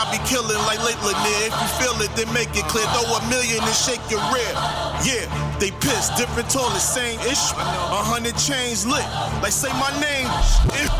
I be killing like late Lanier. If you feel it, then make it clear. Throw $1 million and shake your rear. Yeah, they pissed, different toilets, same issue. 100 chains lit, like say my name.